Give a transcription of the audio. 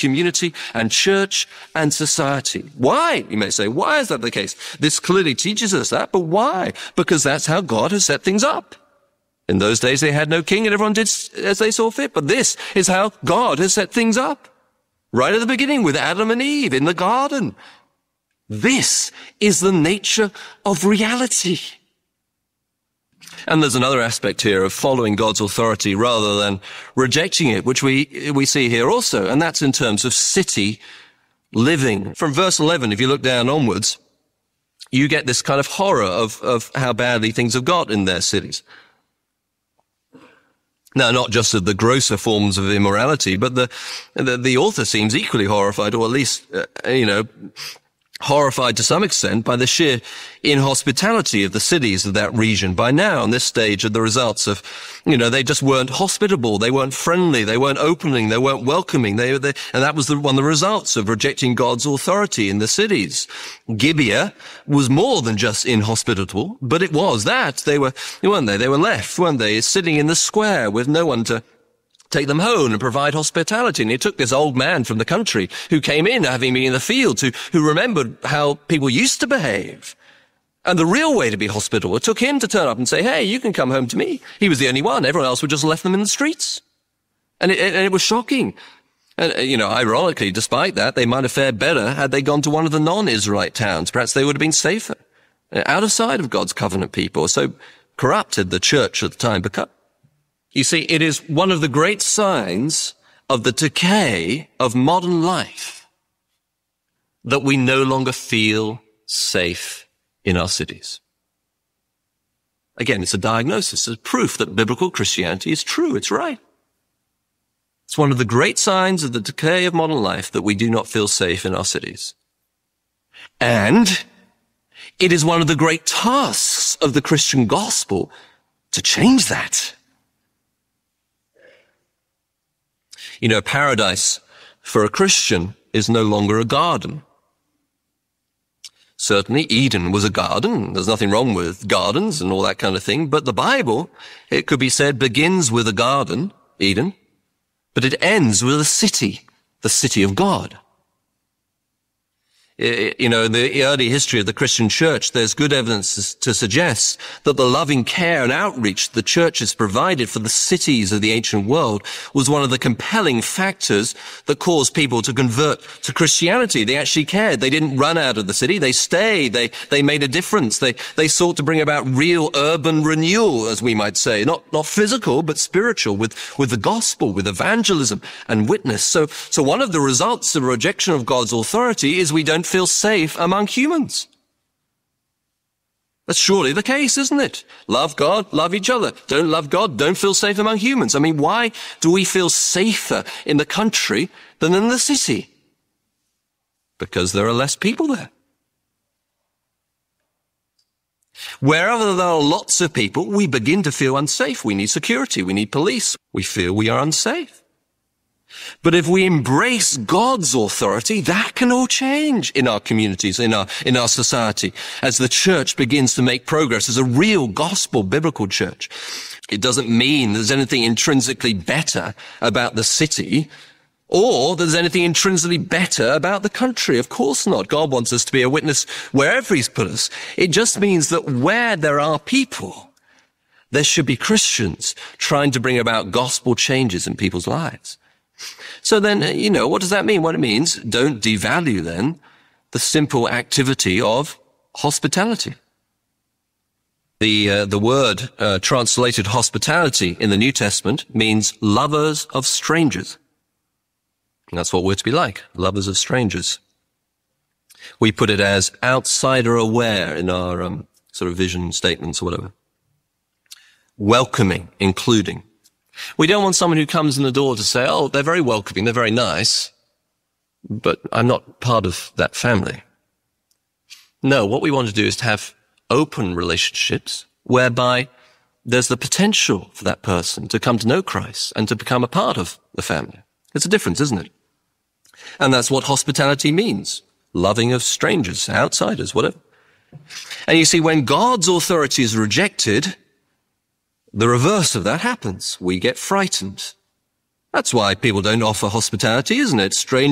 community and church and society. Why? You may say, why is that the case? This clearly teaches us that, but why? Because that's how God has set things up. In those days, they had no king and everyone did as they saw fit. But this is how God has set things up. Right at the beginning with Adam and Eve in the garden. This is the nature of reality. And there's another aspect here of following God's authority rather than rejecting it, which we see here also. And that's in terms of city living. From verse 11, if you look down onwards, you get this kind of horror of how badly things have got in their cities. Now, not just of the grosser forms of immorality, but the author seems equally horrified, or at least, horrified to some extent by the sheer inhospitality of the cities of that region. By now, on this stage, are the results of, they just weren't hospitable, they weren't friendly, they weren't opening, they weren't welcoming, and that was one of the results of rejecting God's authority in the cities. Gibeah was more than just inhospitable, but it was that. They were left, weren't they, sitting in the square with no one to take them home and provide hospitality. And he took this old man from the country who came in, having been in the fields, who remembered how people used to behave. And the real way to be hospitable, it took him to turn up and say, hey, you can come home to me. He was the only one. Everyone else would just left them in the streets. And it was shocking. And, ironically, despite that, they might have fared better had they gone to one of the non-Israelite towns. Perhaps they would have been safer, out of sight of God's covenant people. So corrupt had the church at the time become. You see, it is one of the great signs of the decay of modern life that we no longer feel safe in our cities. Again, it's a diagnosis, it's proof that biblical Christianity is true, it's right. It's one of the great signs of the decay of modern life that we do not feel safe in our cities. And it is one of the great tasks of the Christian gospel to change that. Paradise for a Christian is no longer a garden. Certainly, Eden was a garden. There's nothing wrong with gardens and all that kind of thing. But the Bible, it could be said, begins with a garden, Eden, but it ends with a city, the city of God. In the early history of the Christian church, there's good evidence to suggest that the loving care and outreach the church has provided for the cities of the ancient world was one of the compelling factors that caused people to convert to Christianity. They actually cared. They didn't run out of the city. They stayed. They made a difference. They sought to bring about real urban renewal, as we might say, not physical, but spiritual, with the gospel, with evangelism and witness. So one of the results of rejection of God's authority is we don't feel safe among humans. That's surely the case, isn't it? Love God, love each other. Don't love God, don't feel safe among humans. I mean, why do we feel safer in the country than in the city? Because there are less people there. Wherever there are lots of people, we begin to feel unsafe. We need security. We need police. We feel we are unsafe. But if we embrace God's authority, that can all change in our communities, in our society, as the church begins to make progress as a real gospel biblical church. It doesn't mean there's anything intrinsically better about the city, or there's anything intrinsically better about the country. Of course not. God wants us to be a witness wherever He's put us. It just means that where there are people, there should be Christians trying to bring about gospel changes in people's lives. So then, what does that mean? What it means, don't devalue then the simple activity of hospitality. The word translated hospitality in the New Testament means lovers of strangers. And that's what we're to be like, lovers of strangers. We put it as outsider aware in our sort of vision statements or whatever. Welcoming, including. We don't want someone who comes in the door to say, oh, they're very welcoming, they're very nice, but I'm not part of that family. No, what we want to do is to have open relationships whereby there's the potential for that person to come to know Christ and to become a part of the family. It's a difference, isn't it? And that's what hospitality means. Loving of strangers, outsiders, whatever. And you see, when God's authority is rejected, the reverse of that happens. We get frightened. That's why people don't offer hospitality, isn't it? Strange